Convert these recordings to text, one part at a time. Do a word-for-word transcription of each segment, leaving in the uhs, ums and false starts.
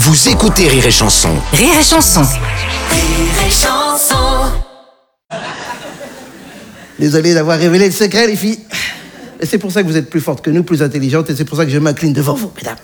Vous écoutez Rire et Chanson. Rire et Chanson. Rire et Chanson. Désolé d'avoir révélé le secret, les filles. Et c'est pour ça que vous êtes plus fortes que nous, plus intelligentes, et c'est pour ça que je m'incline devant vous, mesdames.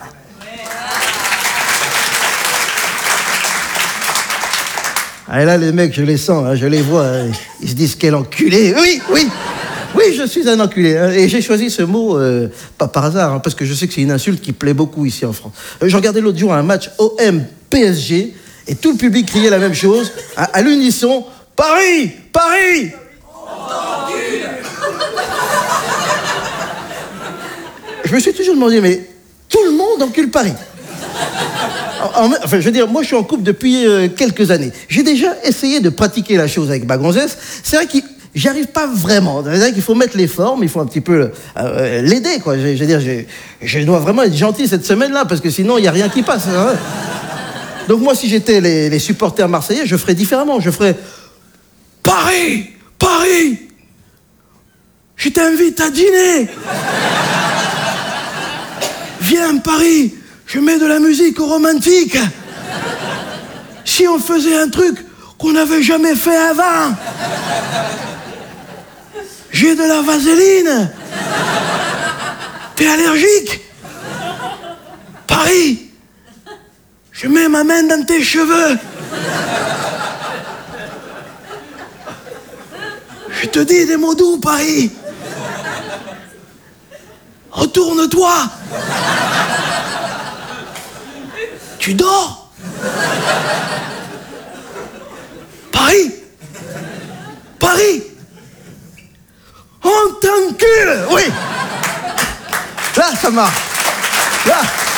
Ah, et là, les mecs, je les sens, hein, je les vois, hein, ils se disent quel enculé. Oui, oui, oui, je suis un enculé. Hein, et j'ai choisi ce mot, euh, pas par hasard, hein, parce que je sais que c'est une insulte qui plaît beaucoup ici en France. Euh, je regardais l'autre jour un match O M P S G, et tout le public criait la même chose, à, à l'unisson, Paris, Paris. Je me suis toujours demandé, mais tout le monde encule Paris. En, en, enfin, je veux dire, moi, je suis en couple depuis euh, quelques années. J'ai déjà essayé de pratiquer la chose avec ma gonzesse. C'est vrai que j'y arrive pas vraiment. C'est vrai qu'il faut mettre les formes, il faut un petit peu euh, l'aider, quoi. Je, je veux dire, je, je dois vraiment être gentil cette semaine-là, parce que sinon, il n'y a rien qui passe. Hein. Donc moi, si j'étais les, les supporters marseillais, je ferais différemment. Je ferais Paris, Paris, je t'invite à dîner. Viens, Paris, je mets de la musique romantique. Si on faisait un truc qu'on n'avait jamais fait avant. J'ai de la vaseline. T'es allergique? Paris, je mets ma main dans tes cheveux. Je te dis des mots doux, Paris. Retourne-toi. Tu dors? Paris? Paris? On t'encule! Oui! Là, ça marche. Là.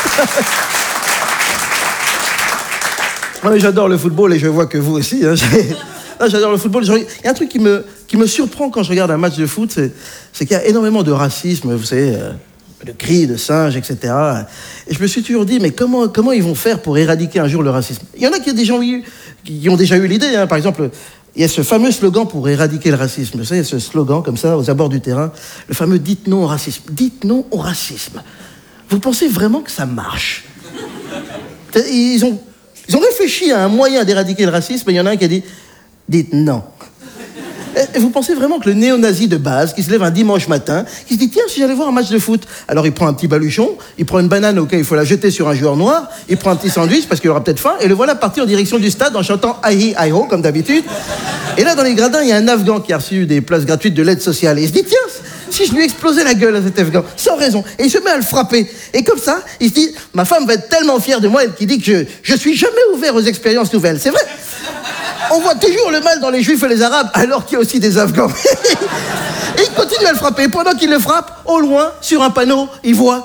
Non, mais j'adore le football et je vois que vous aussi. Hein. Là, j'adore le football. Il y a un truc qui me, qui me surprend quand je regarde un match de foot, c'est, c'est qu'il y a énormément de racisme, vous savez, euh, de cris, de singes, et cetera. Et je me suis toujours dit, mais comment, comment ils vont faire pour éradiquer un jour le racisme? Il y en a qui, a des gens, qui ont déjà eu l'idée. Hein. Par exemple, il y a ce fameux slogan pour éradiquer le racisme. Vous savez, ce slogan comme ça, aux abords du terrain, le fameux « dites non au racisme ». Dites non au racisme. Vous pensez vraiment que ça marche? Ils ont, ils ont réfléchi à un moyen d'éradiquer le racisme, et il y en a un qui a dit « dites non ». Et vous pensez vraiment que le néo-nazi de base, qui se lève un dimanche matin, qui se dit, tiens, si j'allais voir un match de foot, alors il prend un petit baluchon, il prend une banane auquel il faut la jeter sur un joueur noir, il prend un petit sandwich parce qu'il aura peut-être faim, et le voilà parti en direction du stade en chantant Ahi Aho, comme d'habitude. Et là, dans les gradins, il y a un Afghan qui a reçu des places gratuites de l'aide sociale. Et il se dit, tiens, si je lui explosais la gueule à cet Afghan, sans raison. Et il se met à le frapper. Et comme ça, il se dit, ma femme va être tellement fière de moi, elle qui dit que je, je suis jamais ouvert aux expériences nouvelles. C'est vrai. On voit toujours le mal dans les Juifs et les Arabes, alors qu'il y a aussi des Afghans. Et il continue à le frapper. Pendant qu'il le frappe, au loin, sur un panneau, il voit